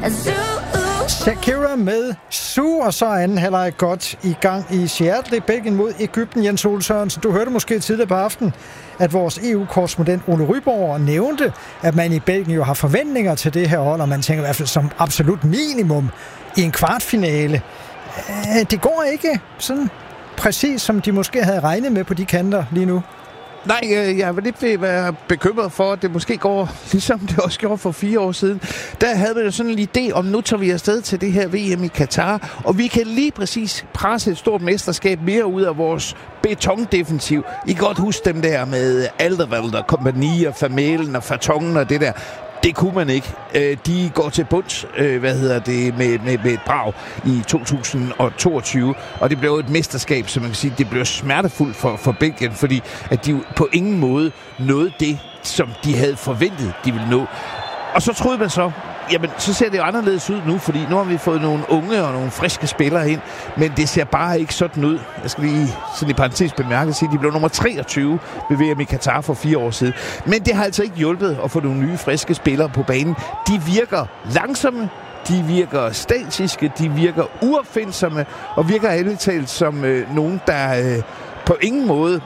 Shakira med Zoo, og så er anden halvleg godt i gang i Seattle. Belgien mod Egypten. Jens Ole Sørensen, du hørte måske tidligere på aftenen, at vores EU-korrespondent Ole Ryborg nævnte, at man i Belgien jo har forventninger til det her hold, og man tænker i hvert fald som absolut minimum i en kvartfinale. Det går ikke sådan præcis, som de måske havde regnet med på de kanter lige nu. Nej, jeg vil lidt være bekymret for, at det måske går, ligesom det også gjorde for 4 år siden. Der havde vi jo sådan en idé om, nu tager vi afsted til det her VM i Katar, og vi kan lige præcis presse et stort mesterskab mere ud af vores betondefensiv. I kan godt huske dem der med Alderweireld og kompagni og Vermaelen og Vertonghen og det der. Det kunne man ikke. De går til bunds, med et brag i 2022, og det blev et mesterskab, som man kan sige, det blev smertefuldt for Belgien, fordi at de på ingen måde nåede det, som de havde forventet, de ville nå. Og så troede man så, jamen, så ser det jo anderledes ud nu, fordi nu har vi fået nogle unge og nogle friske spillere ind, men det ser bare ikke sådan ud. Jeg skal lige sådan i parentes bemærket sige, at de blev nummer 23 ved VM i Katar for 4 år siden. Men det har altså ikke hjulpet at få nogle nye, friske spillere på banen. De virker langsomme, de virker statiske, de virker uopfindsomme, og virker ærligt talt som nogen, der på ingen måde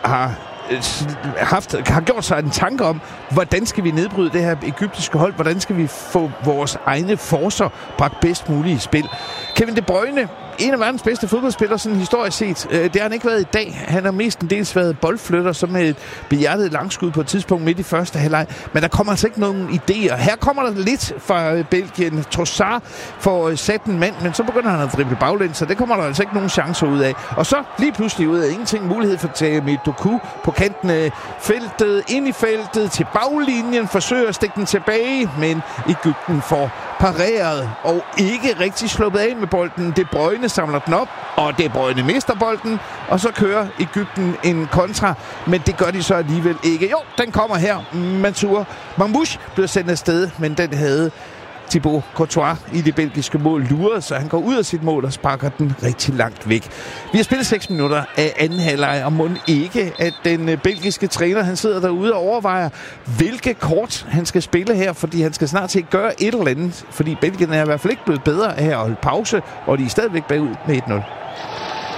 har gjort sig en tanke om, hvordan skal vi nedbryde det her egyptiske hold, hvordan skal vi få vores egne forcer bragt bedst muligt i spil. Kevin De Bruyne, en af verdens bedste fodboldspillere, sådan historisk set. Det har han ikke været i dag. Han har mestendels været boldflytter, som med et behjertet langskud på et tidspunkt midt i første halvleg. Men der kommer altså ikke nogen idéer. Her kommer der lidt fra Belgien. Trossard får sat en mand, men så begynder han at drible baglæns, så det kommer der altså ikke nogen chancer ud af. Og så lige pludselig ud af ingenting mulighed for Tammy Doku på kanten af feltet, ind i feltet, til baglinjen, forsøger at stikke den tilbage, men Egypten får pareret og ikke rigtig sluppet af med bolden. De Bruyne samler den op, og De Bruyne mister bolden, og så kører Egypten en kontra, men det gør de så alligevel ikke. Jo, den kommer her. Mansour Mamouche blev sendt afsted, men den havde Thibaut Courtois i det belgiske mål luret, så han går ud af sit mål og sparker den rigtig langt væk. Vi har spillet 6 minutter af anden halvleg, og må ikke, at den belgiske træner, han sidder derude og overvejer, hvilke kort han skal spille her, fordi han skal snart til at gøre et eller andet, fordi Belgien er i hvert fald ikke blevet bedre af at holde pause, og de er stadigvæk bagud med 1-0.